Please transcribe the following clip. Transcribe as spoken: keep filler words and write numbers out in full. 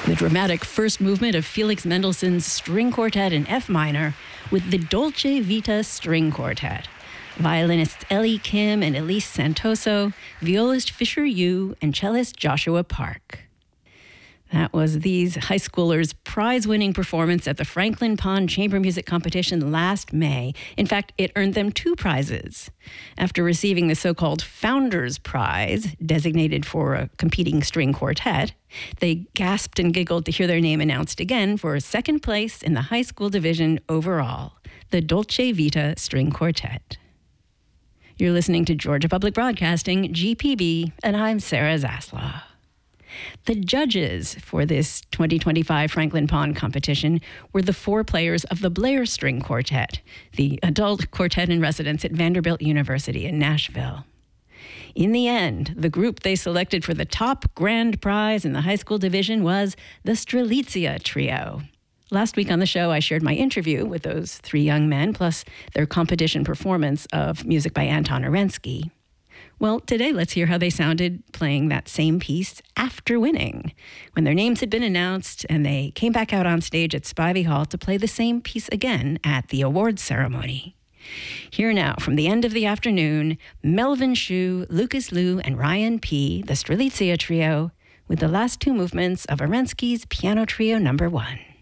The dramatic first movement of Felix Mendelssohn's String Quartet in F minor with the Dolce Vita String Quartet. Violinists Ellie Kim and Elise Santoso, violist Fisher Yu, and cellist Joshua Park. That was these high schoolers' prize-winning performance at the Franklin Pond Chamber Music Competition last May. In fact, it earned them two prizes. After receiving the so-called Founders Prize, designated for a competing string quartet, they gasped and giggled to hear their name announced again for second place in the high school division overall, the Dolce Vita String Quartet. You're listening to Georgia Public Broadcasting, G P B, and I'm Sarah Zaslaw. The judges for this twenty twenty-five Franklin Pond competition were the four players of the Blair String Quartet, the adult quartet in residence at Vanderbilt University in Nashville. In the end, the group they selected for the top grand prize in the high school division was the Strelitzia Trio. Last week on the show, I shared my interview with those three young men, plus their competition performance of music by Anton Arensky. Well, today let's hear how they sounded playing that same piece after winning, when their names had been announced and they came back out on stage at Spivey Hall to play the same piece again at the awards ceremony. Here now, from the end of the afternoon, Melvin Shu, Lucas Liu, and Ryan P., the Strelitzia Trio, with the last two movements of Arensky's Piano Trio Number One.